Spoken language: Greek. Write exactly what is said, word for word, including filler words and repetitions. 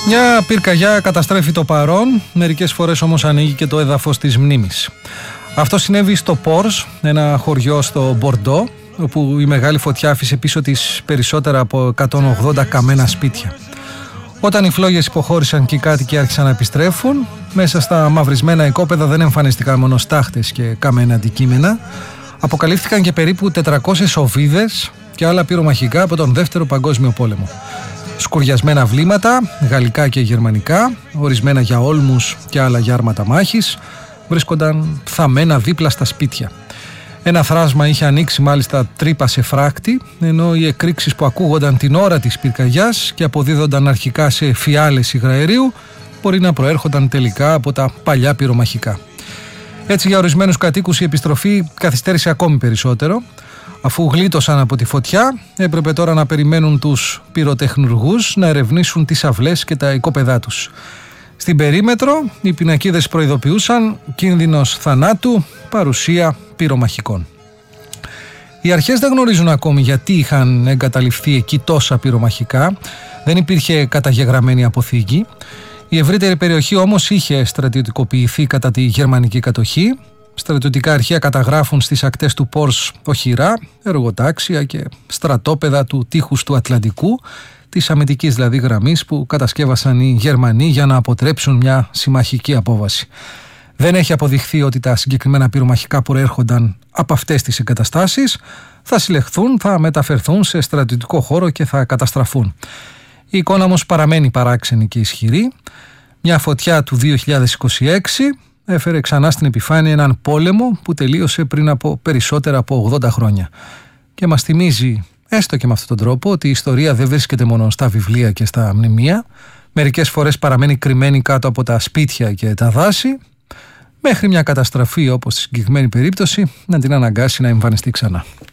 Μια πυρκαγιά καταστρέφει το παρόν, μερικές φορές όμως ανοίγει και το έδαφος της μνήμης. Αυτό συνέβη στο Πόρς, ένα χωριό στο Μπορντό, όπου η μεγάλη φωτιά άφησε πίσω της περισσότερα από εκατόν ογδόντα καμένα σπίτια. Όταν οι φλόγες υποχώρησαν και οι κάτοικοι άρχισαν να επιστρέφουν, μέσα στα μαυρισμένα οικόπεδα δεν εμφανίστηκαν μόνο στάχτες και καμένα αντικείμενα, αποκαλύφθηκαν και περίπου τετρακόσιες οβίδες και άλλα πυρομαχικά από τον Δεύτερο Παγκόσμιο Πόλεμο. Σκουριασμένα βλήματα, γαλλικά και γερμανικά, ορισμένα για όλμους και άλλα για άρματα μάχης, βρίσκονταν θαμμένα δίπλα στα σπίτια. Ένα θράσμα είχε ανοίξει μάλιστα τρύπα σε φράκτη, ενώ οι εκρήξεις που ακούγονταν την ώρα της πυρκαγιάς και αποδίδονταν αρχικά σε φιάλες υγραερίου μπορεί να προέρχονταν τελικά από τα παλιά πυρομαχικά. Έτσι, για ορισμένους κατοίκους η επιστροφή καθυστέρησε ακόμη περισσότερο. Αφού γλίτωσαν από τη φωτιά, έπρεπε τώρα να περιμένουν τους πυροτεχνουργούς να ερευνήσουν τις αυλές και τα οικόπεδά τους. Στην περίμετρο, οι πινακίδες προειδοποιούσαν κίνδυνος θανάτου, παρουσία πυρομαχικών. Οι αρχές δεν γνωρίζουν ακόμη γιατί είχαν εγκαταλειφθεί εκεί τόσα πυρομαχικά, δεν υπήρχε καταγεγραμμένη αποθήκη. Η ευρύτερη περιοχή όμως είχε στρατιωτικοποιηθεί κατά τη γερμανική κατοχή. Στρατιωτικά αρχεία καταγράφουν στις ακτές του Πόρς οχυρά, εργοτάξια και στρατόπεδα του τείχους του Ατλαντικού, της αμυντικής δηλαδή γραμμής που κατασκεύασαν οι Γερμανοί για να αποτρέψουν μια συμμαχική απόβαση. Δεν έχει αποδειχθεί ότι τα συγκεκριμένα πυρομαχικά προέρχονταν από αυτές τις εγκαταστάσεις, θα συλλεχθούν, θα μεταφερθούν σε στρατιωτικό χώρο και θα καταστραφούν. Η εικόνα όμως παραμένει παράξενη και ισχυρή. Μια φωτιά του δύο χιλιάδες είκοσι έξι έφερε ξανά στην επιφάνεια έναν πόλεμο που τελείωσε πριν από περισσότερα από ογδόντα χρόνια. Και μας θυμίζει, έστω και με αυτόν τον τρόπο, ότι η ιστορία δεν βρίσκεται μόνο στα βιβλία και στα μνημεία. Μερικές φορές παραμένει κρυμμένη κάτω από τα σπίτια και τα δάση, μέχρι μια καταστροφή όπως στη συγκεκριμένη περίπτωση να την αναγκάσει να εμφανιστεί ξανά.